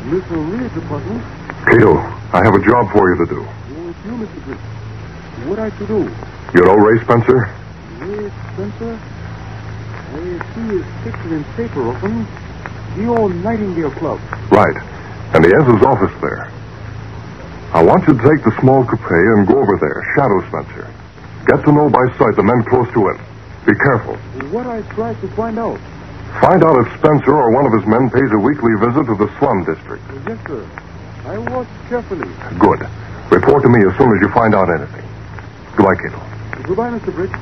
Mr. Reed's apartment? Cato, I have a job for you to do. Oh, it's you, Mr. Britt. What I to do? You know Ray Spencer? Ray Spencer? I see his picture in paper of him. The old Nightingale Club. Right. And he has his office there. I want you to take the small coupe and go over there, shadow Spencer. Get to know by sight the men close to him. Be careful. What I tried to find out? Find out if Spencer or one of his men pays a weekly visit to the slum district. Yes, sir. I watch carefully. Good. Report to me as soon as you find out anything. Goodbye, Cato. Goodbye, Mr. Britt.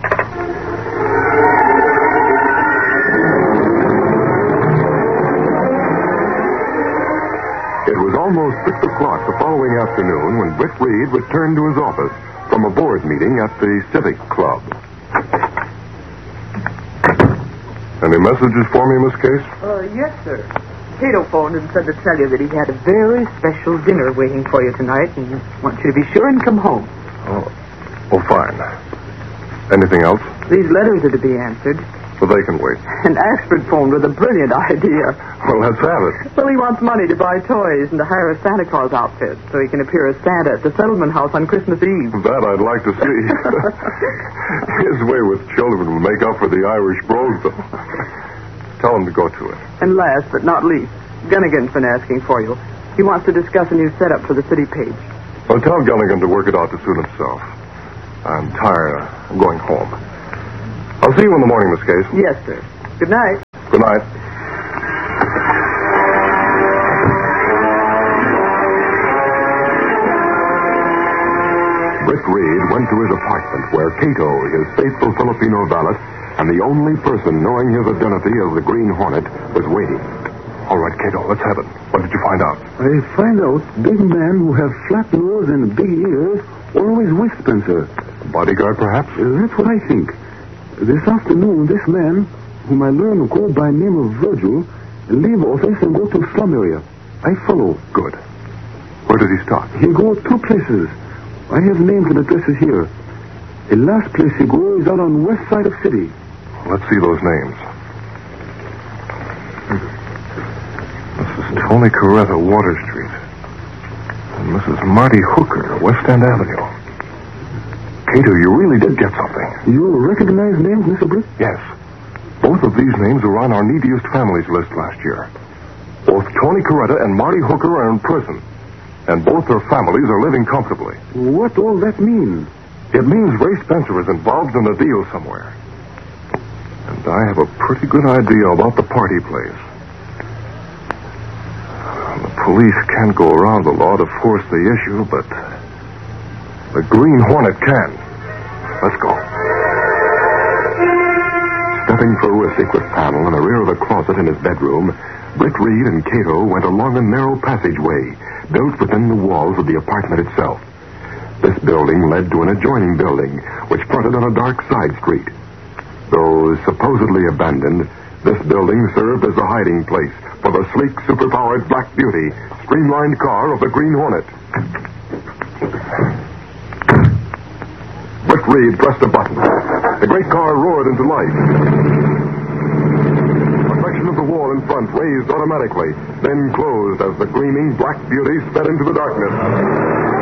It was almost 6 o'clock the following afternoon when Britt Reed returned to his office from a board meeting at the Civic Club. Any messages for me, Miss Case? Yes, sir. Cato phoned and said to tell you that he had a very special dinner waiting for you tonight and wants you to be sure and come home. Oh, fine. Anything else? These letters are to be answered. Well, they can wait. And Ashford phoned with a brilliant idea. Well, let's have it. Well, he wants money to buy toys and to hire a Santa Claus outfit so he can appear as Santa at the settlement house on Christmas Eve. That I'd like to see. His way with children will make up for the Irish brogue, though. Tell him to go to it. And last but not least, Gunnigan's been asking for you. He wants to discuss a new setup for the city page. Well, tell Gunnigan to work it out to suit himself. I'm tired. I'm going home. I'll see you in the morning, Miss Case. Yes, sir. Good night. Good night. Britt Reed went to his apartment where Cato, his faithful Filipino valet, and the only person knowing his identity as the Green Hornet, was waiting. All right, Cato, let's have it. What did you find out? I find out big men who have flat nose and big ears always with Spencer. Bodyguard, perhaps? That's what I think. This afternoon, this man, whom I learn go by name of Virgil, leave office and go to slum area. I follow. Good. Where did he stop? He go 2 places. I have names and addresses here. The last place he go is out on west side of city. Let's see those names. This is Tony Coretta, Water Street. And Mrs. Marty Hooker, West End Avenue. Cato, you really did get something. You recognize names, Mr. Britt? Yes. Both of these names were on our neediest families list last year. Both Tony Coretta and Marty Hooker are in prison. And both their families are living comfortably. What all that mean? It means Ray Spencer is involved in a deal somewhere. And I have a pretty good idea about the party place. The police can't go around the law to force the issue, but the Green Hornet can. Let's go. Stepping through a secret panel in the rear of the closet in his bedroom, Britt Reed and Cato went along a narrow passageway built within the walls of the apartment itself. This building led to an adjoining building, which fronted on a dark side street. Though supposedly abandoned, this building served as a hiding place for the sleek, superpowered Black Beauty, streamlined car of the Green Hornet. Britt Reed pressed a button. The great car roared into life. A section of the wall in front raised automatically, then closed as the gleaming Black Beauty sped into the darkness.